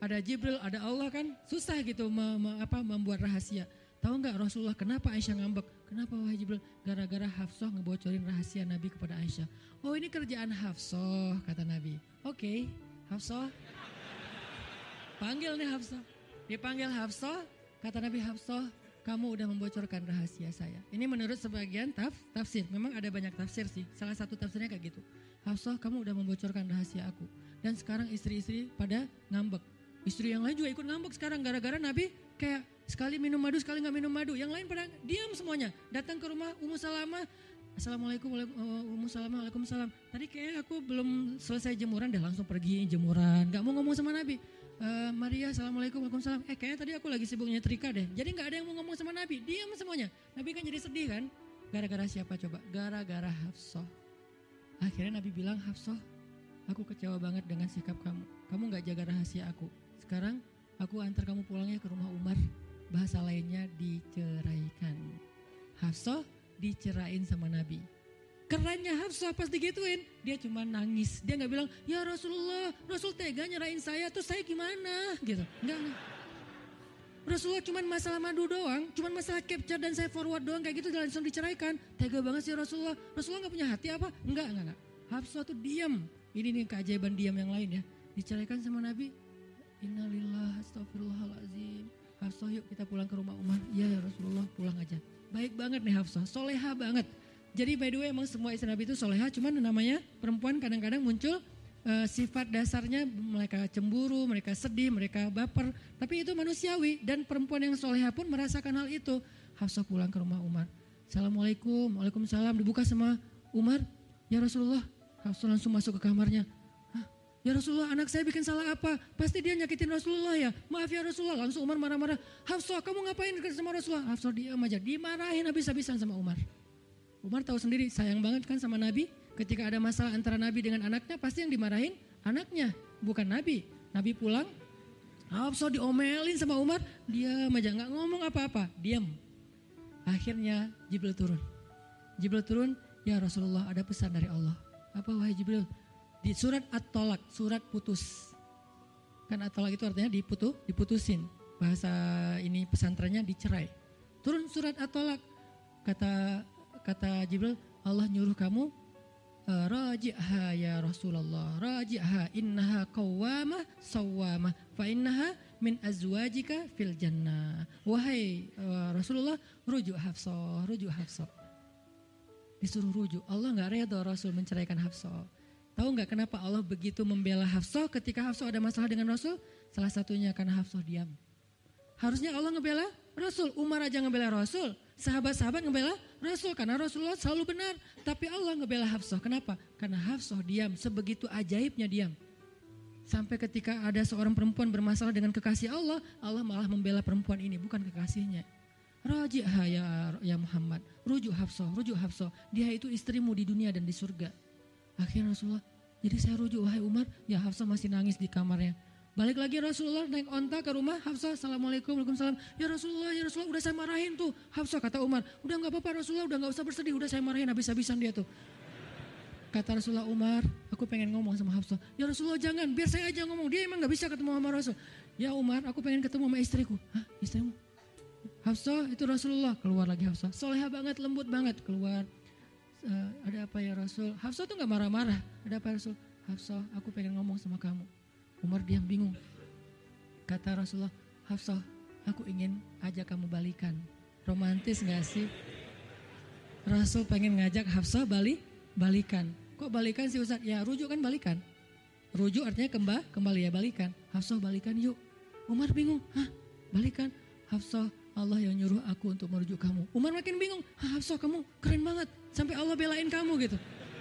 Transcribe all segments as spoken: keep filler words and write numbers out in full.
ada Jibril, ada Allah kan, susah gitu me, me, apa, membuat rahasia. Tahu nggak Rasulullah kenapa Aisyah ngambek? Kenapa wahai Jibril? Gara-gara Hafsah ngebocorin rahasia Nabi kepada Aisyah. Oh ini kerjaan Hafsah, kata Nabi. Oke, okay, Hafsah. Panggil nih Hafsah. Dipanggil Hafsah, kata Nabi, Hafsah, kamu udah membocorkan rahasia saya. Ini menurut sebagian taf, tafsir. Memang ada banyak tafsir sih. Salah satu tafsirnya kayak gitu. Hafsah, kamu udah membocorkan rahasia aku. Dan sekarang istri-istri pada ngambek. Istri yang lain juga ikut ngambek sekarang gara-gara Nabi kayak sekali minum madu, sekali gak minum madu. Yang lain pada diam semuanya. Datang ke rumah Ummu Salamah. Assalamualaikum, Ummu Salamah, waalaikumsalam. Tadi kayak aku belum selesai jemuran, dah langsung pergi jemuran. Gak mau ngomong sama Nabi. Uh, Maria, assalamualaikum, waalaikumsalam. Eh kayaknya tadi aku lagi sibuk nyetrika deh. Jadi gak ada yang mau ngomong sama Nabi. Diam semuanya. Nabi kan jadi sedih kan. Gara-gara siapa coba? Gara-gara Hafsah. Akhirnya Nabi bilang, Hafsah, aku kecewa banget dengan sikap kamu. Kamu gak jaga rahasia aku. Sekarang aku antar kamu pulangnya ke rumah Umar. Bahasa lainnya diceraikan. Hafsah dicerain sama Nabi. Kerennya Hafsah pas digituin, dia cuma nangis. Dia gak bilang, ya Rasulullah, Rasul tega nyerain saya, terus saya gimana? Gitu. Enggak, enggak. Rasulullah cuma masalah madu doang, cuma masalah capture dan saya forward doang kayak gitu langsung diceraikan. Tega banget sih Rasulullah. Rasulullah gak punya hati apa? Enggak, enggak, enggak. Hafsah tuh diam. Ini nih keajaiban diam yang lain ya. Diceraikan sama Nabi. Innalillah, astagfirullahaladzim. Hafsah yuk kita pulang ke rumah Umar. Iya ya Rasulullah, pulang aja. Baik banget nih Hafsah, soleha banget. Jadi by the way emang semua istri Nabi itu soleha, cuman namanya perempuan kadang-kadang muncul uh, sifat dasarnya mereka cemburu, mereka sedih, mereka baper. Tapi itu manusiawi dan perempuan yang soleha pun merasakan hal itu. Hafsah pulang ke rumah Umar. Assalamualaikum, waalaikumsalam. Dibuka sama Umar. Ya Rasulullah. Hafsah langsung masuk ke kamarnya. Ya Rasulullah, anak saya bikin salah apa? Pasti dia nyakitin Rasulullah ya. Maaf ya Rasulullah. Langsung Umar marah-marah. Hafsah, kamu ngapain dekat sama Rasulullah? Hafsah diam aja. Dimarahin habis-habisan sama Umar. Umar tahu sendiri, sayang banget kan sama Nabi. Ketika ada masalah antara Nabi dengan anaknya, pasti yang dimarahin anaknya, bukan Nabi. Nabi pulang, Hafsah diomelin sama Umar. Diam aja, gak ngomong apa-apa. Diam. Akhirnya Jibril turun. Jibril turun, ya Rasulullah ada pesan dari Allah. Apa wahai Jibril? Di surat At-Tolak, surat putus. Kan At-Tolak itu artinya diputu, diputusin. Bahasa ini pesantrennya dicerai. Turun surat At-Tolak. Kata kata Jibril, Allah nyuruh kamu raji'ha ya Rasulullah. Raji'ha innaha qawwamah sawwamah fa innaha min azwajika fil jannah. Wahai uh, Rasulullah, rujuk Hafsah, rujuk Hafsah. Disuruh rujuk. Allah enggak reda Rasul menceraikan Hafsah. Tahu nggak kenapa Allah begitu membela Hafsah ketika Hafsah ada masalah dengan Rasul? Salah satunya karena Hafsah diam. Harusnya Allah ngebela Rasul, Umar aja ngebela Rasul, sahabat-sahabat ngebela Rasul karena Rasulullah selalu benar. Tapi Allah ngebela Hafsah, kenapa? Karena Hafsah diam, sebegitu ajaibnya diam. Sampai ketika ada seorang perempuan bermasalah dengan kekasih Allah, Allah malah membela perempuan ini, bukan kekasihnya. Raji'ha ya, ya Muhammad, rujuk Hafsah, rujuk Hafsah. Dia itu istrimu di dunia dan di surga. Akhirnya Rasulullah, jadi saya rujuk wahai Umar. Ya Hafsah masih nangis di kamarnya. Balik lagi Rasulullah naik onta ke rumah Hafsah. Assalamualaikum, waalaikumsalam. Ya Rasulullah, ya Rasulullah udah saya marahin tuh. Hafsah kata Umar, udah gak apa-apa Rasulullah, udah gak usah bersedih. Udah saya marahin habis-habisan dia tuh. Kata Rasulullah, Umar, aku pengen ngomong sama Hafsah. Ya Rasulullah jangan, biar saya aja ngomong. Dia emang gak bisa ketemu sama Rasul. Ya Umar, aku pengen ketemu sama istriku. Hah, istrimu? Hafsah itu Rasulullah. Keluar lagi Hafsah, soleha banget, lembut banget. Keluar. Uh, ada apa ya Rasul? Hafsah tuh gak marah-marah. Ada apa Rasul? Hafsah, aku pengen ngomong sama kamu. Umar diam bingung. Kata Rasulullah, Hafsah, aku ingin ajak kamu balikan. Romantis gak sih? Rasul pengen ngajak Hafsah balik, balikan. Kok balikan sih Ustaz? Ya rujuk kan balikan. Rujuk artinya kembali, kembali ya balikan. Hafsah balikan yuk. Umar bingung. Hah? Balikan? Hafsah, Allah yang nyuruh aku untuk merujuk kamu. Umar makin bingung. Hafsah kamu keren banget. Sampai Allah belain kamu gitu.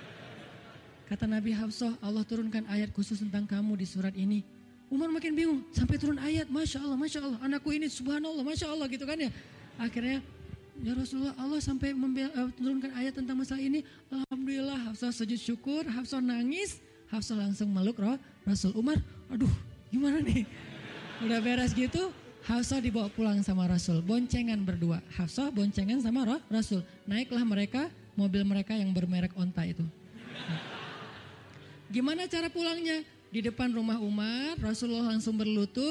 Kata Nabi Hafsah, Allah turunkan ayat khusus tentang kamu di surat ini. Umar makin bingung. Sampai turun ayat. Masya Allah, Masya Allah. Anakku ini subhanallah, Masya Allah gitu kan ya. Akhirnya, ya Rasulullah, Allah sampai membela, uh, turunkan ayat tentang masalah ini. Alhamdulillah, Hafsah sujud syukur. Hafsah nangis. Hafsah langsung meluk roh Rasul. Umar, aduh gimana nih. Udah beres gitu. Hafsah dibawa pulang sama Rasul, boncengan berdua. Hafsah boncengan sama roh Rasul. Naiklah mereka, mobil mereka yang bermerek onta itu. Gimana cara pulangnya? Di depan rumah Umar, Rasulullah langsung berlutut.